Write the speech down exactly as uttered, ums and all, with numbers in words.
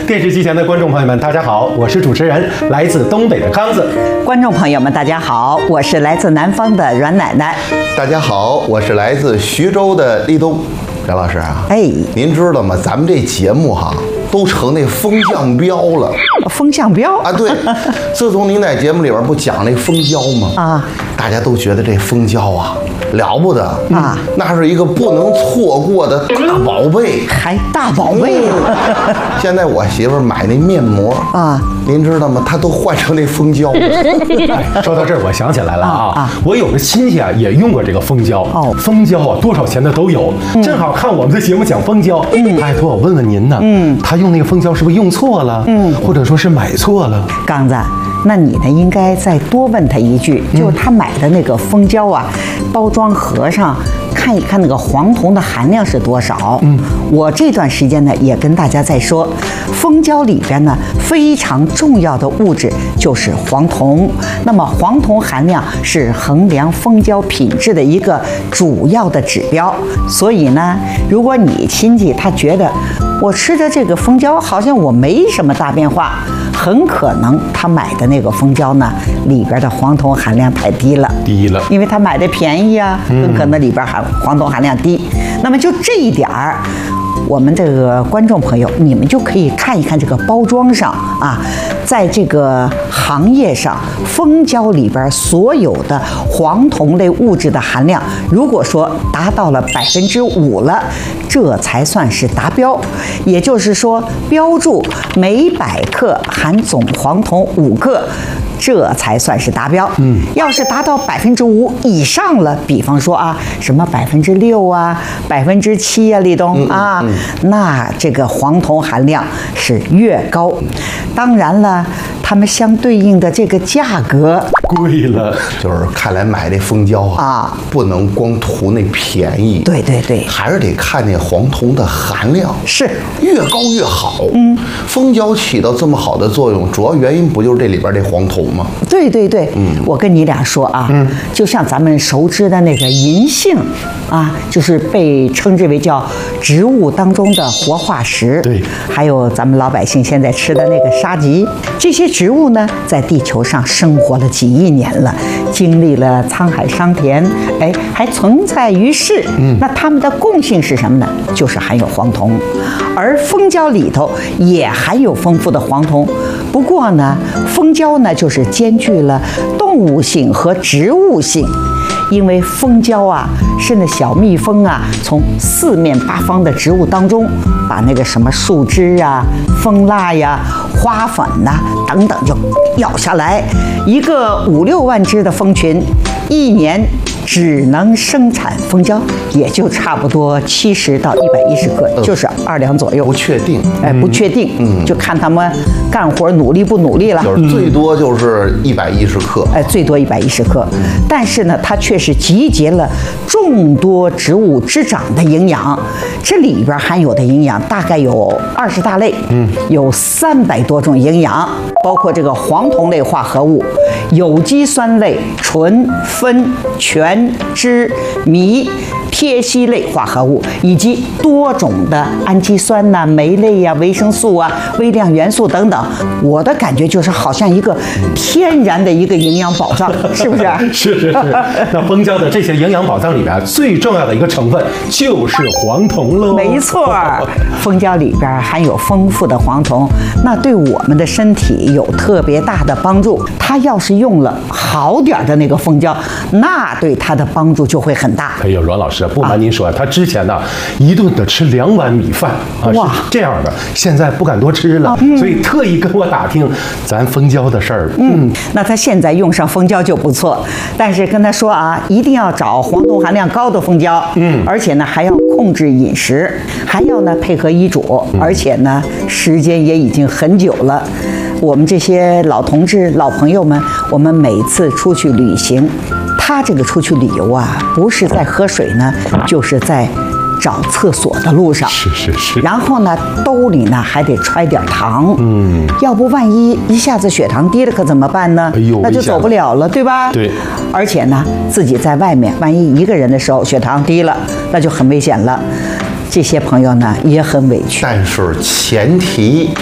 电视机前的观众朋友们，大家好，我是主持人，来自东北的康子。 观众朋友们，大家好，我是来自南方的阮奶奶。 大家好，我是来自徐州的立冬。阮老师啊， 哎， 您知道吗？咱们这节目哈，都成那风向标了。 风向标啊，对，自从您在节目里边不讲那蜂胶吗？啊，大家都觉得这蜂胶啊了不得啊，那是一个不能错过的大宝贝， 还大宝贝。 现在我媳妇买那面膜啊，您知道吗？她都换成那蜂胶了。 哎，说到这儿，我想起来了啊，啊我有个亲戚啊也用过这个蜂胶。哦，蜂胶啊，多少钱的都有。嗯、正好看我们的节目讲蜂胶，嗯，拜托我问问您呢，嗯，他用那个蜂胶是不是用错了？嗯，或者说是买错了？ 刚子，那你呢应该再多问他一句，就是他买的那个蜂胶啊，包装盒上看一看那个黄酮的含量是多少。嗯，我这段时间呢也跟大家在说，蜂胶里边呢非常重要的物质就是黄酮。那么黄酮含量是衡量蜂胶品质的一个主要的指标。所以呢，如果你亲戚他觉得我吃的这个蜂胶好像我没什么大变化，很可能他买的那个蜂胶呢里边的黄酮含量太低了， 低了， 因为他买的便宜啊，很可能里边含黄酮含量低。那么就这一点儿，我们这个观众朋友，你们就可以看一看这个包装上啊，在这个行业上，蜂胶里边所有的黄酮类物质的含量，如果说达到了百分之五了，这才算是达标。也就是说，标注每百克含总黄酮五克。这才算是达标。嗯，要是达到百分之五以上了，比方说啊，什么百分之六啊、百分之七啊，立冬啊，嗯嗯、那这个黄酮含量是越高。当然了，他们相对应的这个价格贵了。 就是看来买这蜂胶啊，啊不能光图那便宜。 对对对， 还是得看那黄酮的含量， 是越高越好。嗯，蜂胶起到这么好的作用，主要原因不就是这里边这黄酮？ 对对对，嗯，我跟你俩说啊，嗯，就像咱们熟知的那个银杏啊，就是被称之为叫植物当中的活化石。 对， 还有咱们老百姓现在吃的那个沙棘，这些植物呢，在地球上生活了几亿年了，经历了沧海桑田，哎，还存在于世。嗯，那它们的共性是什么呢？就是含有黄酮，而蜂胶里头也含有丰富的黄酮。不过呢，蜂胶呢就是兼具了动物性和植物性，因为蜂胶啊是那小蜜蜂啊从四面八方的植物当中把那个什么树枝啊、蜂蜡呀、花粉呐、啊、等等就咬下来，一个五六万只的蜂群，一年只能生产蜂胶，也就差不多七十到一百一十克，就是二两左右。 不确定， 哎，不确定，嗯，就看他们干活努力不努力了。 就是最多就是一百一十克， 哎，最多一百一十克。但是呢，它却是集结了众多植物之长的营养，这里边含有的营养大概有二十大类，嗯，有三百多种营养，包括这个黄酮类化合物、有机酸类、醇、酚、醛、脂、醚、萜烯类化合物，以及多种的氨基酸呐、啊、酶类呀、啊、维生素啊、微量元素等等。我的感觉就是好像一个天然的一个营养宝藏，是不是？ 是是是。那蜂胶的这些营养宝藏里面，最重要的一个成分就是黄酮喽。 没错，蜂胶里边含有丰富的黄酮，那对我们的身体有特别大的帮助。它要是用了好点的那个蜂胶，那对它的帮助就会很大。 哎呦，阮老师，不瞒您说，啊、他之前呢一顿的吃两碗米饭啊，是这样的，现在不敢多吃了，嗯、所以特意跟我打听咱蜂胶的事儿。 嗯，那他现在用上蜂胶就不错，但是跟他说啊，一定要找黄酮含量高的蜂胶，嗯，而且呢还要控制饮食，还要呢配合医嘱，嗯、而且呢时间也已经很久了。我们这些老同志、老朋友们，我们每次出去旅行，他这个出去旅游啊，不是在喝水呢，就是在找厕所的路上。 是是是。 然后呢，兜里呢还得揣点糖，嗯，要不万一一下子血糖低了，可怎么办呢？哎呦，那就走不了了，对吧？ 对。 而且呢，自己在外面，万一一个人的时候血糖低了，那就很危险了。这些朋友呢也很委屈， 但是前提